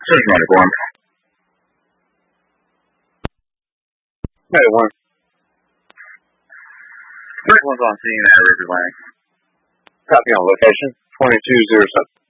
Search Medic 1. Medic 1. Medic 1's on scene at River Lane. Copy on location 2207.